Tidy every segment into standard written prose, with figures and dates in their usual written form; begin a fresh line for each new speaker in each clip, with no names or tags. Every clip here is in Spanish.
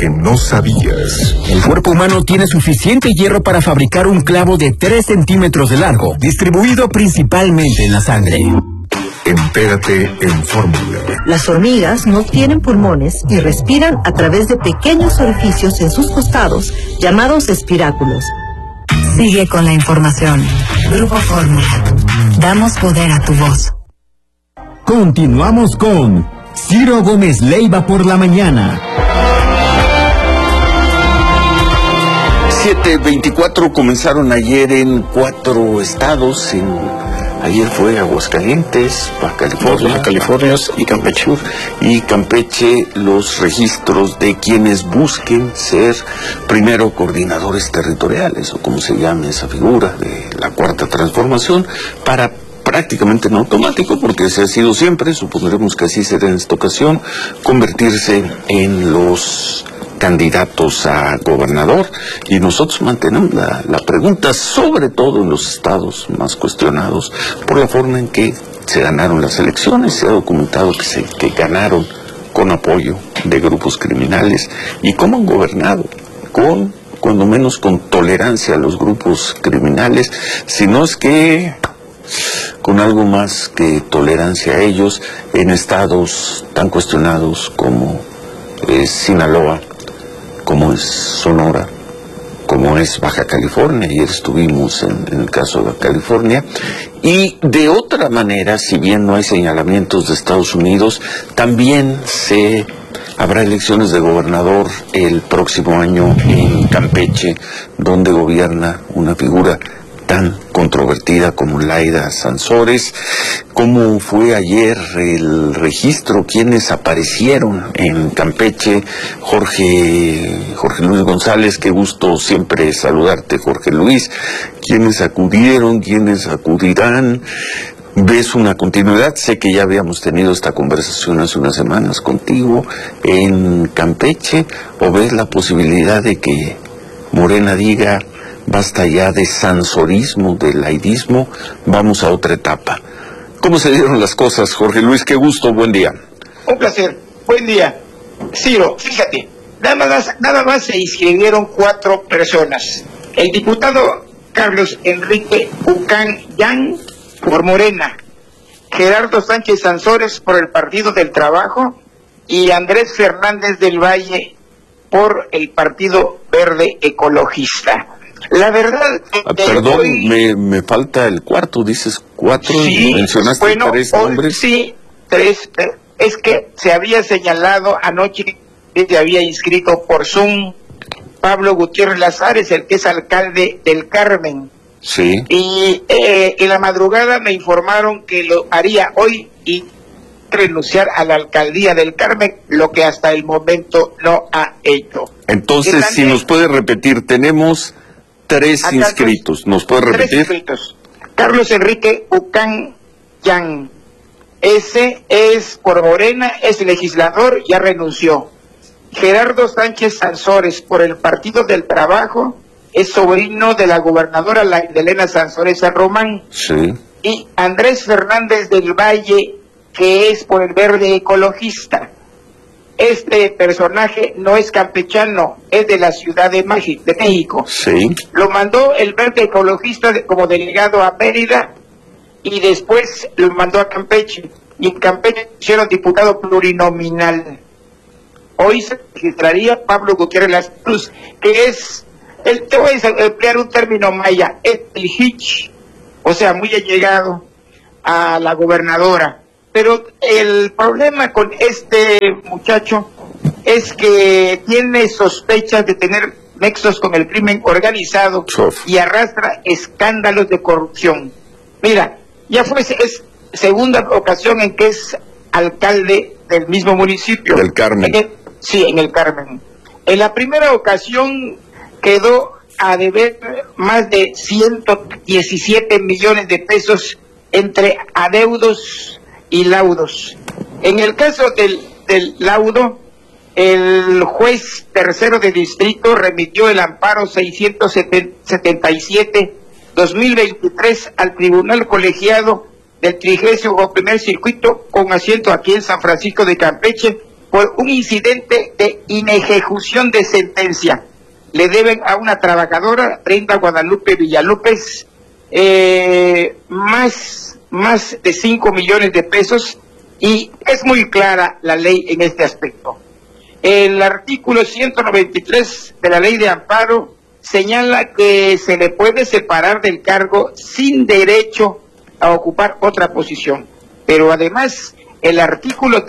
que no sabías.
El cuerpo humano tiene suficiente hierro para fabricar un clavo de 3 centímetros de largo, distribuido principalmente en la sangre.
Entérate en Fórmula.
Las hormigas no tienen pulmones y respiran a través de pequeños orificios en sus costados, llamados espiráculos.
Sigue con la información. Grupo Fórmula. Damos poder a tu voz.
Continuamos con Ciro Gómez Leiva por la mañana.
7:24 comenzaron ayer en 4 estados. Ayer fue Aguascalientes, Baja California y Campeche. Y Campeche, los registros de quienes busquen ser primero coordinadores territoriales, o como se llame esa figura de la cuarta transformación, para prácticamente en automático, porque ese ha sido siempre, supondremos que así será en esta ocasión, convertirse en los candidatos a gobernador. Y nosotros mantenemos la pregunta, sobre todo en los estados más cuestionados por la forma en que se ganaron las elecciones. Se ha documentado que ganaron con apoyo de grupos criminales, y cómo han gobernado, cuando menos con tolerancia a los grupos criminales, si no es que con algo más que tolerancia a ellos, en estados tan cuestionados como es Sinaloa, como es Sonora, como es Baja California. Ayer estuvimos en el caso de Baja California. Y de otra manera, si bien no hay señalamientos de Estados Unidos, también habrá elecciones de gobernador el próximo año en Campeche, donde gobierna una figura tan controvertida como Laida Sansores. ¿Cómo fue ayer el registro? ¿Quiénes aparecieron en Campeche? Jorge Luis González, qué gusto siempre saludarte, Jorge Luis. ¿Quiénes acudieron? ¿Quiénes acudirán? ¿Ves una continuidad? Sé que ya habíamos tenido esta conversación hace unas semanas contigo en Campeche. ¿O ves la posibilidad de que Morena diga: basta ya de sansorismo, de laidismo, vamos a otra etapa? ¿Cómo se dieron las cosas, Jorge Luis? Qué gusto, buen día.
Un placer, buen día. Ciro, fíjate, nada más se inscribieron 4 personas. El diputado Carlos Enrique Ucán Yan, por Morena; Gerardo Sánchez Sansores, por el Partido del Trabajo; y Andrés Fernández del Valle, por el Partido Verde Ecologista. La verdad...
Perdón, me falta el cuarto, dices 4, sí, mencionaste 3 nombres.
Sí, 3, es que se había señalado anoche que se había inscrito por Zoom Pablo Gutiérrez Lazares, el que es alcalde del Carmen.
Sí.
Y en la madrugada me informaron que lo haría hoy y renunciar a la alcaldía del Carmen, lo que hasta el momento no ha hecho.
Entonces, también, si nos puede repetir, tenemos 3 inscritos. ¿Nos puede repetir?
3 inscritos. Carlos Enrique Ucán Yan, ese es por Morena, es legislador, ya renunció. Gerardo Sánchez Sansores, por el Partido del Trabajo, es sobrino de la gobernadora Elena Sansores San Román.
Sí.
Y Andrés Fernández del Valle, que es por el Verde Ecologista. Este personaje no es campechano, es de la Ciudad de México.
Sí.
Lo mandó el Verde Ecologista como delegado a Mérida, y después lo mandó a Campeche. Y en Campeche hicieron diputado plurinominal. Hoy se registraría Pablo Gutiérrez Las Cruz, que es, te voy a emplear un término maya, es el hitch, o sea, muy allegado a la gobernadora. Pero el problema con este muchacho es que tiene sospechas de tener nexos con el crimen organizado y arrastra escándalos de corrupción. Mira, ya es segunda ocasión en que es alcalde del mismo municipio.
Del Carmen.
Sí, en el Carmen. En la primera ocasión quedó a deber más de 117 millones de pesos entre adeudos y laudos. En el caso del laudo, el juez tercero de distrito remitió el amparo 677-2023 al Tribunal Colegiado del 31º Circuito, con asiento aquí en San Francisco de Campeche, por un incidente de inejecución de sentencia. Le deben a una trabajadora, Brenda Guadalupe Villalópez, más de 5 millones de pesos, y es muy clara la ley en este aspecto. El artículo 193 de la ley de amparo señala que se le puede separar del cargo sin derecho a ocupar otra posición, pero además el artículo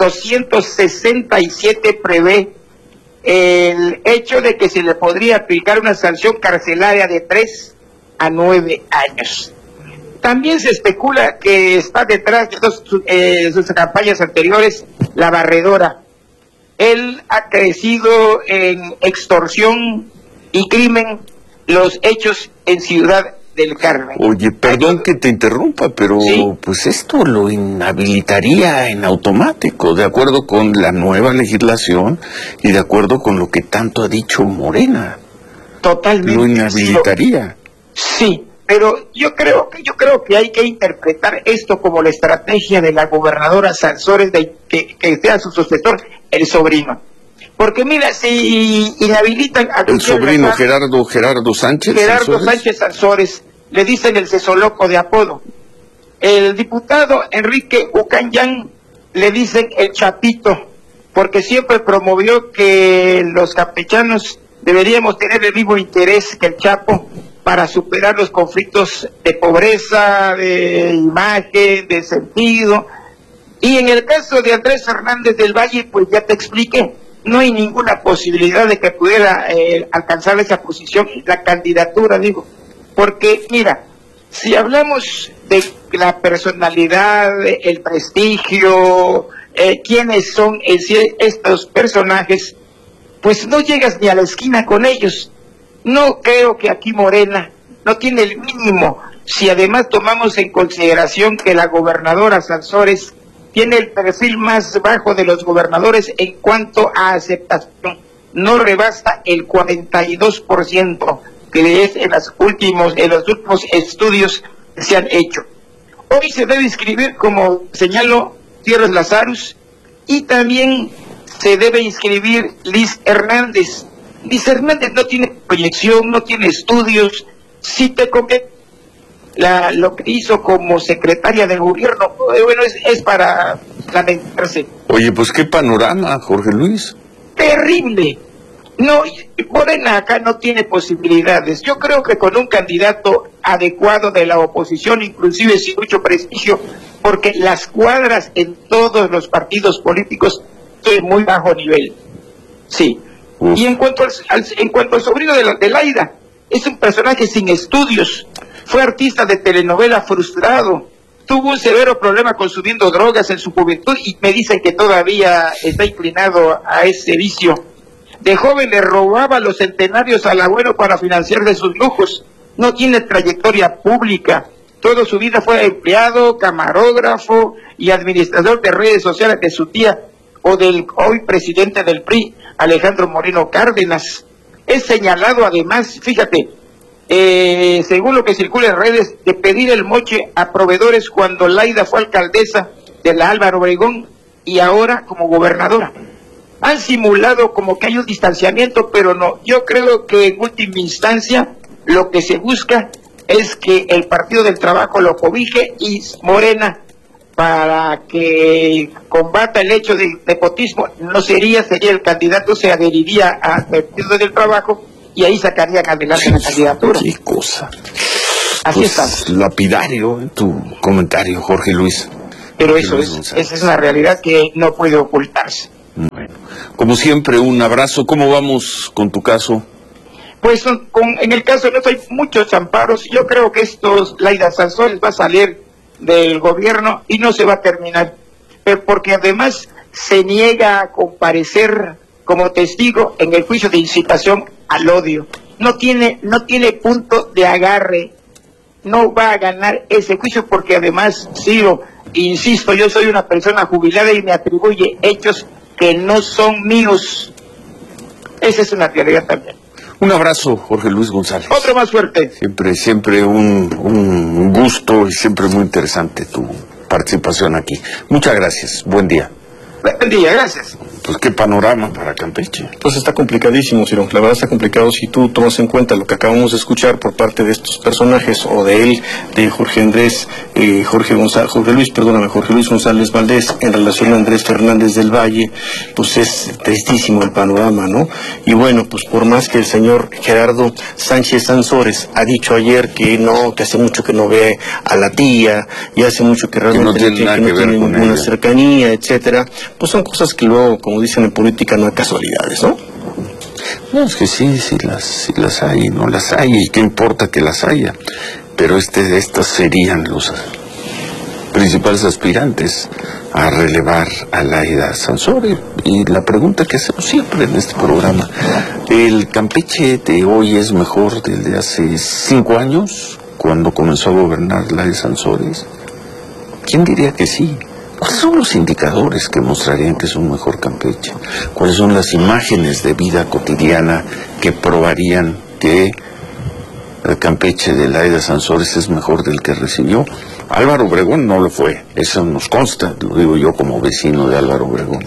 267 prevé el hecho de que se le podría aplicar una sanción carcelaria de 3 a 9 años. También se especula que está detrás de sus campañas anteriores la barredora. Él ha crecido en extorsión y crimen, los hechos en Ciudad del Carmen.
Oye, perdón que te interrumpa, pero ¿sí? Pues esto lo inhabilitaría en automático, de acuerdo con la nueva legislación y de acuerdo con lo que tanto ha dicho Morena. Totalmente. Lo inhabilitaría.
Sí, pero yo creo que hay que interpretar esto como la estrategia de la gobernadora Sansores de que sea su sucesor, el sobrino. Porque mira, si inhabilitan a
el sobrino Gerardo Sánchez
Sansores, le dicen el cesoloco de apodo. El diputado Enrique Ucanyán le dicen el Chapito, porque siempre promovió que los campechanos deberíamos tener el mismo interés que el Chapo para superar los conflictos de pobreza, de imagen, de sentido. Y en el caso de Andrés Fernández del Valle, pues ya te expliqué, no hay ninguna posibilidad de que pudiera alcanzar esa posición, la candidatura, digo. Porque, mira, si hablamos de la personalidad, el prestigio, quiénes son estos personajes, pues no llegas ni a la esquina con ellos. No creo que aquí Morena no tiene el mínimo, si además tomamos en consideración que la gobernadora Sansores tiene el perfil más bajo de los gobernadores en cuanto a aceptación. No rebasa el 42%, que es en los últimos estudios que se han hecho. Hoy se debe inscribir, como señaló Tierras Lazarus, y también se debe inscribir Liz Hernández. Liz Hernández no tiene proyección, no tiene estudios. Si te comento lo que hizo como secretaria de gobierno, bueno, es para lamentarse.
Oye, pues qué panorama, Jorge Luis.
Terrible. No, Morena acá no tiene posibilidades. Yo creo que con un candidato adecuado de la oposición, inclusive sin mucho prestigio, porque las cuadras en todos los partidos políticos son de muy bajo nivel. Sí. Y en cuanto al sobrino de Laida, es un personaje sin estudios. Fue artista de telenovela frustrado, tuvo un severo problema consumiendo drogas en su juventud y me dicen que todavía está inclinado a ese vicio. De joven le robaba los centenarios al abuelo para financiarle sus lujos. No tiene trayectoria pública. Toda su vida fue empleado, camarógrafo y administrador de redes sociales de su tía o del hoy presidente del PRI, Alejandro Moreno Cárdenas. Es señalado además, fíjate, según lo que circula en redes, de pedir el moche a proveedores cuando Laida fue alcaldesa de la Álvaro Obregón y ahora como gobernadora. Han simulado como que hay un distanciamiento, pero no. Yo creo que en última instancia lo que se busca es que el Partido del Trabajo lo cobije y Morena, para que combata el hecho del nepotismo, no sería el candidato, se adheriría al Partido del Trabajo y ahí sacarían adelante la candidatura.
Qué cosa.
Así
pues,
está.
Lapidario en tu comentario, Jorge Luis.
Pero eso esa es una realidad que no puede ocultarse.
Bueno, como siempre, un abrazo. ¿Cómo vamos con tu caso?
Pues en el caso de no hay muchos amparos. Yo creo que Laida Sansores va a salir del gobierno y no se va a terminar, pero porque además se niega a comparecer como testigo en el juicio de incitación al odio. No tiene punto de agarre, no va a ganar ese juicio porque además, Ciro, insisto, yo soy una persona jubilada y me atribuye hechos que no son míos. Esa es una realidad también.
Un abrazo, Jorge Luis González.
Otro más fuerte.
Siempre un gusto y siempre muy interesante tu participación aquí. Muchas gracias. Buen día.
Buen día, gracias.
Pues qué panorama para Campeche.
Pues está complicadísimo, Ciro. La verdad está complicado si tú tomas en cuenta lo que acabamos de escuchar por parte de estos personajes, o de él, de Jorge Luis González Valdés, en relación a Andrés Fernández del Valle. Pues es tristísimo el panorama, ¿no? Y bueno, pues por más que el señor Gerardo Sánchez Sansores ha dicho ayer que no, que hace mucho que no ve a la tía, y hace mucho que realmente
no tiene
ninguna cercanía, etcétera, pues son cosas que luego, como dicen en política, no hay casualidades, ¿no?
No, es que sí las hay, no las hay, y qué importa que las haya, pero estos serían los principales aspirantes a relevar a Laida Sansores. Y la pregunta que hacemos siempre en este programa, ¿el Campeche de hoy es mejor del de hace 5 años, cuando comenzó a gobernar Laida Sansores? ¿Quién diría que sí? ¿Cuáles son los indicadores que mostrarían que es un mejor Campeche? ¿Cuáles son las imágenes de vida cotidiana que probarían que el Campeche de Laida Sansores es mejor del que recibió? Álvaro Obregón no lo fue, eso nos consta, lo digo yo como vecino de Álvaro Obregón.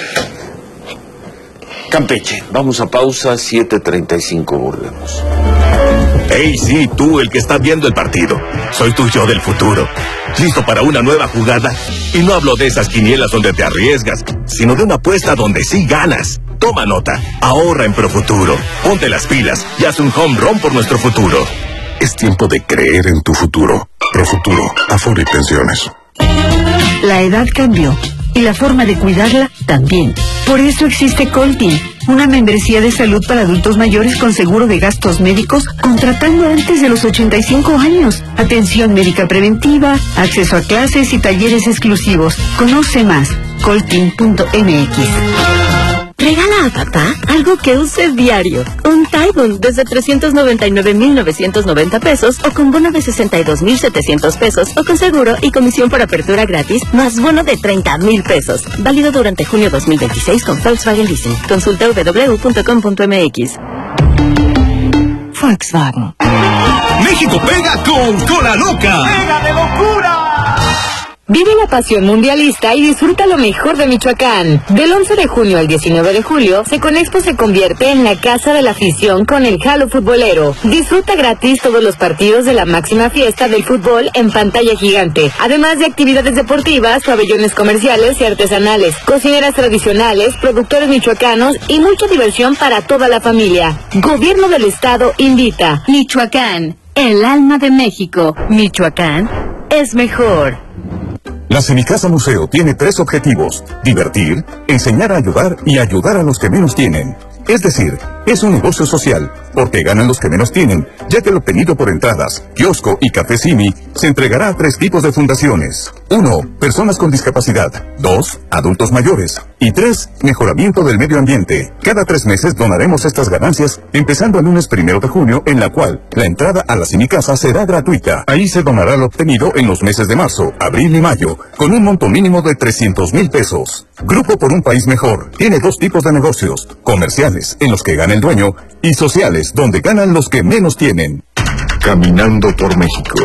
Campeche, vamos a pausa, 7:35, volvemos.
Hey, sí, tú, el que está viendo el partido. Soy tu yo del futuro. ¿Listo para una nueva jugada? Y no hablo de esas quinielas donde te arriesgas, sino de una apuesta donde sí ganas. Toma nota, ahorra en Profuturo. Ponte las pilas y haz un home run por nuestro futuro.
Es tiempo de creer en tu futuro. Profuturo, Afore y Pensiones.
La edad cambió y la forma de cuidarla también. Por eso existe Coltin, una membresía de salud para adultos mayores con seguro de gastos médicos, contratando antes de los 85 años. Atención médica preventiva, acceso a clases y talleres exclusivos. Conoce más, coltin.mx.
Regala a papá algo que use diario. Un Taiwan desde 399,990 pesos o con bono de 62,700 pesos o con seguro y comisión por apertura gratis más bono de 30,000 pesos. Válido durante junio 2026 con Volkswagen Leasing. Consulta www.com.mx.
Volkswagen.
México pega con Cola Loca.
¡Pega de locura!
Vive la pasión mundialista y disfruta lo mejor de Michoacán. Del 11 de junio al 19 de julio, Seconexpo se convierte en la casa de la afición con el Jalo Futbolero. Disfruta gratis todos los partidos de la máxima fiesta del fútbol en pantalla gigante, además de actividades deportivas, pabellones comerciales y artesanales, cocineras tradicionales, productores michoacanos y mucha diversión para toda la familia. Gobierno del Estado invita. Michoacán, el alma de México. Michoacán es mejor.
La Semicasa Museo tiene 3 objetivos: divertir, enseñar a ayudar y ayudar a los que menos tienen. Es decir, es un negocio social, porque ganan los que menos tienen, ya que lo obtenido por entradas, kiosco y café Simi se entregará a 3 tipos de fundaciones. 1. Personas con discapacidad. 2. Adultos mayores. Y 3. Mejoramiento del medio ambiente. Cada 3 meses donaremos estas ganancias, empezando el lunes 1 de junio, en la cual la entrada a la Semicasa será gratuita. Ahí se donará lo obtenido en los meses de marzo, abril y mayo, con un monto mínimo de 300,000 pesos. Grupo por un País Mejor tiene 2 tipos de negocios: comerciales, en los que gana el dueño, y sociales, donde ganan los que menos tienen. Caminando por México.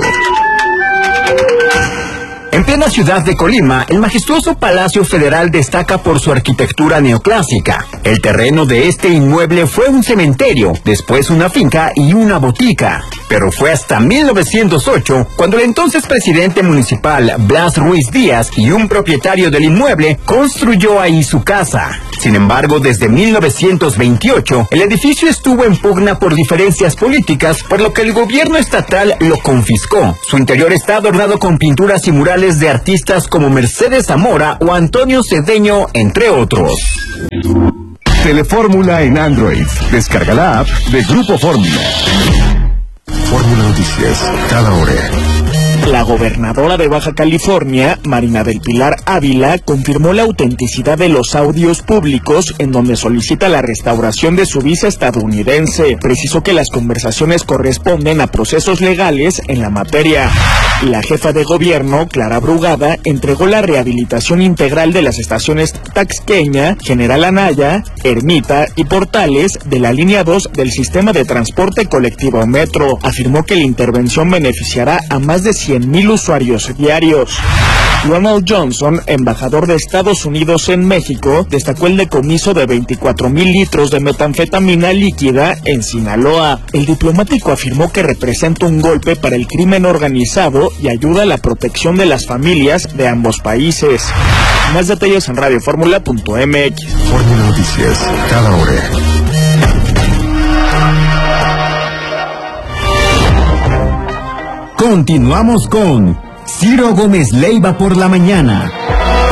En plena ciudad de Colima, el majestuoso Palacio Federal destaca por su arquitectura neoclásica. El terreno de este inmueble fue un cementerio, después una finca y una botica. Pero fue hasta 1908 cuando el entonces presidente municipal Blas Ruiz Díaz y un propietario del inmueble construyó ahí su casa. Sin embargo, desde 1928, el edificio estuvo en pugna por diferencias políticas, por lo que el gobierno estatal lo confiscó. Su interior está adornado con pinturas y murales de artistas como Mercedes Zamora o Antonio Cedeño, entre otros.
Telefórmula en Android. Descarga la app de Grupo Fórmula. Fórmula Noticias, cada hora.
La gobernadora de Baja California, Marina del Pilar Ávila, confirmó la autenticidad de los audios públicos en donde solicita la restauración de su visa estadounidense. Precisó que las conversaciones corresponden a procesos legales en la materia. La jefa de gobierno, Clara Brugada, entregó la rehabilitación integral de las estaciones Taxqueña, General Anaya, Ermita y Portales de la línea 2 del sistema de transporte colectivo Metro. Afirmó que la intervención beneficiará a más de 100,000 usuarios diarios. Ronald Johnson, embajador de Estados Unidos en México, destacó el decomiso de 24,000 litros de metanfetamina líquida en Sinaloa. El diplomático afirmó que representa un golpe para el crimen organizado y ayuda a la protección de las familias de ambos países. Más detalles en radioformula.mx.
Fórmula Noticias, cada hora.
Continuamos con Ciro Gómez Leiva por la mañana.